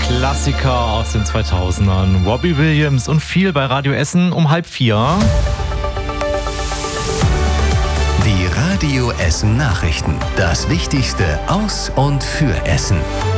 Klassiker aus den 2000ern. Robbie Williams und viel bei Radio Essen um 3:30. Die Radio Essen Nachrichten. Das Wichtigste aus und für Essen.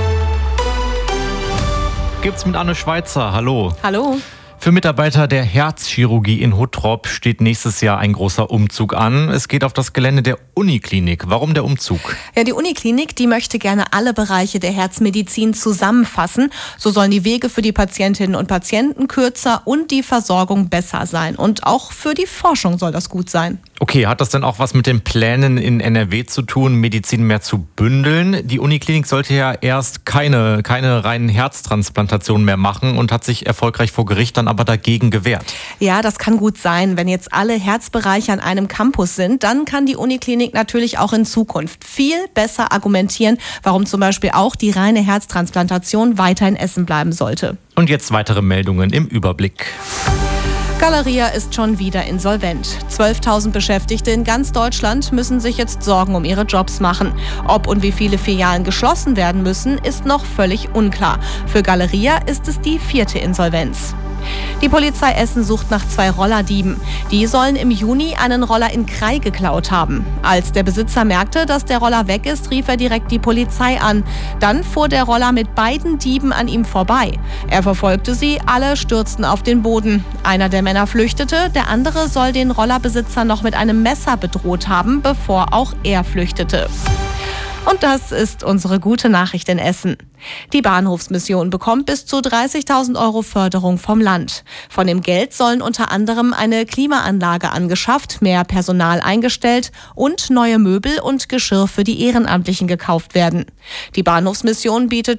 Gibt's mit Anne Schweizer. Hallo. Hallo. Für Mitarbeiter der Herzchirurgie in Huttrop steht nächstes Jahr ein großer Umzug an. Es geht auf das Gelände der Uniklinik. Warum der Umzug? Ja, die Uniklinik, die möchte gerne alle Bereiche der Herzmedizin zusammenfassen. So sollen die Wege für die Patientinnen und Patienten kürzer und die Versorgung besser sein. Und auch für die Forschung soll das gut sein. Okay, hat das denn auch was mit den Plänen in NRW zu tun, Medizin mehr zu bündeln? Die Uniklinik sollte ja erst keine reinen Herztransplantationen mehr machen und hat sich erfolgreich vor Gericht dann aber dagegen gewehrt. Ja, das kann gut sein. Wenn jetzt alle Herzbereiche an einem Campus sind, dann kann die Uniklinik natürlich auch in Zukunft viel besser argumentieren, warum zum Beispiel auch die reine Herztransplantation weiter in Essen bleiben sollte. Und jetzt weitere Meldungen im Überblick. Galeria ist schon wieder insolvent. 12.000 Beschäftigte in ganz Deutschland müssen sich jetzt Sorgen um ihre Jobs machen. Ob und wie viele Filialen geschlossen werden müssen, ist noch völlig unklar. Für Galeria ist es die 4. Insolvenz. Die Polizei Essen sucht nach 2 Rollerdieben. Die sollen im Juni einen Roller in Krai geklaut haben. Als der Besitzer merkte, dass der Roller weg ist, rief er direkt die Polizei an. Dann fuhr der Roller mit beiden Dieben an ihm vorbei. Er verfolgte sie, alle stürzten auf den Boden. Einer der Männer flüchtete, der andere soll den Rollerbesitzer noch mit einem Messer bedroht haben, bevor auch er flüchtete. Und das ist unsere gute Nachricht in Essen. Die Bahnhofsmission bekommt bis zu 30.000 € Förderung vom Land. Von dem Geld sollen unter anderem eine Klimaanlage angeschafft, mehr Personal eingestellt und neue Möbel und Geschirr für die Ehrenamtlichen gekauft werden. Die Bahnhofsmission bietet